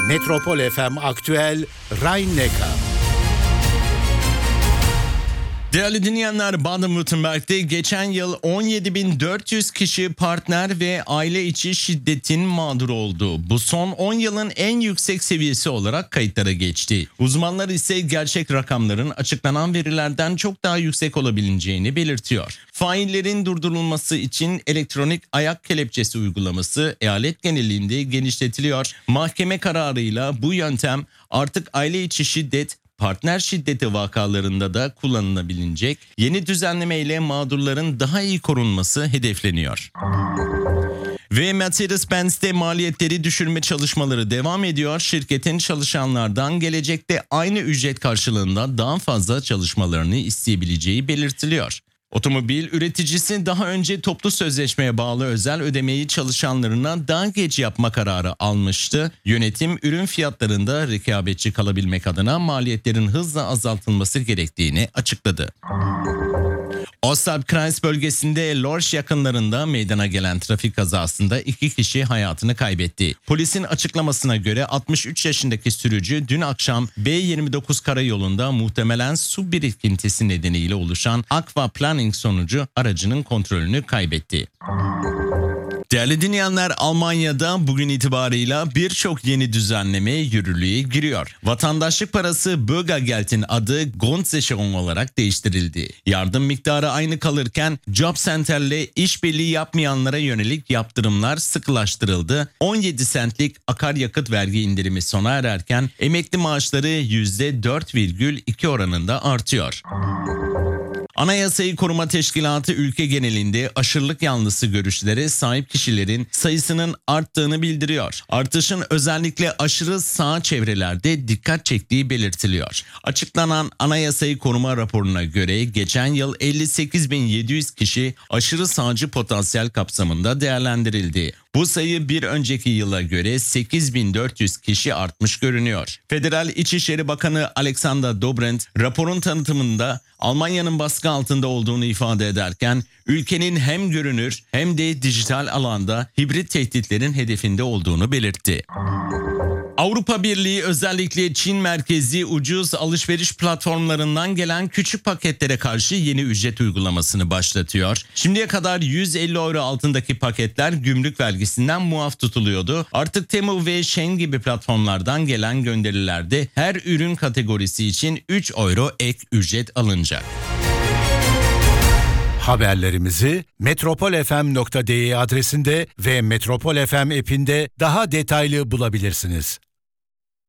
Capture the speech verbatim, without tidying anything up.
Metropol F M Aktüel Rhein-Neckar. Değerli dinleyenler, Baden-Württemberg'de geçen yıl on yedi bin dört yüz kişi partner ve aile içi şiddetin mağduru oldu. Bu son on yılın en yüksek seviyesi olarak kayıtlara geçti. Uzmanlar ise gerçek rakamların açıklanan verilerden çok daha yüksek olabileceğini belirtiyor. Faillerin durdurulması için elektronik ayak kelepçesi uygulaması eyalet genelinde genişletiliyor. Mahkeme kararıyla bu yöntem artık aile içi şiddet, partner şiddeti vakalarında da kullanılabilecek. Yeni düzenleme ile mağdurların daha iyi korunması hedefleniyor. Ve Mercedes-Benz'de maliyetleri düşürme çalışmaları devam ediyor. Şirketin çalışanlardan gelecekte aynı ücret karşılığında daha fazla çalışmalarını isteyebileceği belirtiliyor. Otomobil üreticisi daha önce toplu sözleşmeye bağlı özel ödemeyi çalışanlarına daha geç yapma kararı almıştı. Yönetim ürün fiyatlarında rekabetçi kalabilmek adına maliyetlerin hızla azaltılması gerektiğini açıkladı. Ostalbkreis bölgesinde Lorsch yakınlarında meydana gelen trafik kazasında iki kişi hayatını kaybetti. Polisin açıklamasına göre altmış üç yaşındaki sürücü dün akşam B yirmi dokuz karayolunda muhtemelen su birikintisi nedeniyle oluşan aquaplaning sonucu aracının kontrolünü kaybetti. Değerli dinleyenler, Almanya'da bugün itibarıyla birçok yeni düzenleme yürürlüğe giriyor. Vatandaşlık parası Bürgergeld'in adı Grundsicherung olarak değiştirildi. Yardım miktarı aynı kalırken Job Center'le işbirliği yapmayanlara yönelik yaptırımlar sıkılaştırıldı. on yedi sentlik akaryakıt vergi indirimi sona ererken emekli maaşları yüzde dört virgül iki oranında artıyor. Anayasayı Koruma Teşkilatı ülke genelinde aşırılık yanlısı görüşlere sahip kişilerin sayısının arttığını bildiriyor. Artışın özellikle aşırı sağ çevrelerde dikkat çektiği belirtiliyor. Açıklanan Anayasayı Koruma raporuna göre geçen yıl elli sekiz bin yedi yüz kişi aşırı sağcı potansiyel kapsamında değerlendirildi. Bu sayı bir önceki yıla göre sekiz bin dört yüz kişi artmış görünüyor. Federal İçişleri Bakanı Alexander Dobrindt raporun tanıtımında Almanya'nın baskı altında olduğunu ifade ederken ülkenin hem görünür hem de dijital alanda hibrit tehditlerin hedefinde olduğunu belirtti. Avrupa Birliği özellikle Çin merkezli ucuz alışveriş platformlarından gelen küçük paketlere karşı yeni ücret uygulamasını başlatıyor. Şimdiye kadar yüz elli euro altındaki paketler gümrük vergisinden muaf tutuluyordu. Artık Temu ve Shein gibi platformlardan gelen gönderilerde her ürün kategorisi için üç euro ek ücret alınacak. Haberlerimizi metropol f m nokta d e adresinde ve Metropol F M app'inde daha detaylı bulabilirsiniz.